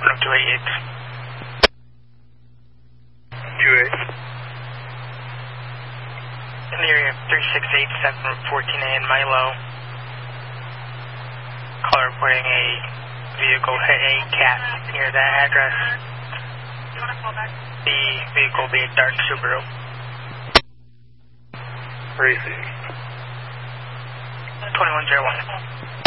288. 28. In the area of 3687 Route 14A in Milo. Caller reporting a vehicle hit a cat near that address. The vehicle being a dark Subaru. Racing. 2101.